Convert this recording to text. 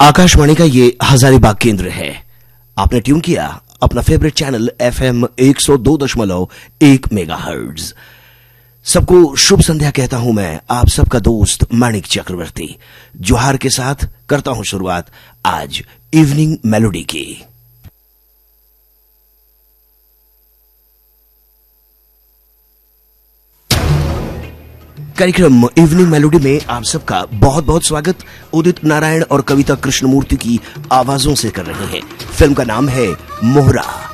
आकाशवाणी का ये हजारीबाग केंद्र है। आपने ट्यून किया अपना फेवरेट चैनल FM 102.1 मेगाहर्ट्ज। सबको शुभ संध्या कहता हूं मैं, आप सबका दोस्त माणिक चक्रवर्ती। जोहार के साथ करता हूं शुरुआत आज इवनिंग मेलोडी की। कार्यक्रम इवनिंग मेलोडी में आप सबका बहुत बहुत स्वागत। उदित नारायण और कविता कृष्णमूर्ति की आवाजों से कर रहे हैं। फिल्म का नाम है मोहरा।